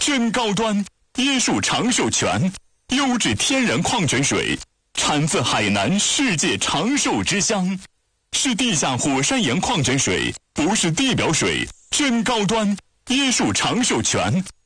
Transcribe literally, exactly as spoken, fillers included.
真高端，椰树长寿泉，优质天然矿泉水，产自海南世界长寿之乡，是地下火山岩矿泉水，不是地表水，真高端，椰树长寿泉。